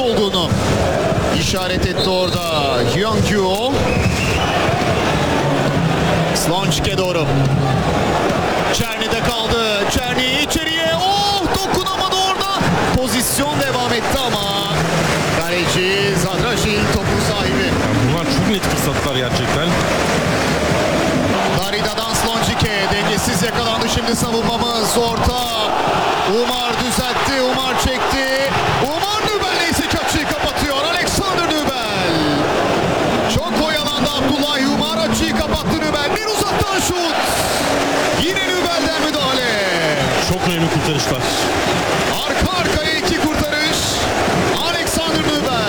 olduğunu işaret etti orada Hyun-kyu. Slončic'e doğru. Czerny'de kaldı. Czerny içeriye. Oh, dokunamadı orada. Pozisyon devam etti ama kaleci Zadražil topun sahibi. Bunlar çok net fırsatlar gerçekten. Darida'dan Slončic'e dengesiz yakalandı şimdi savunmamız.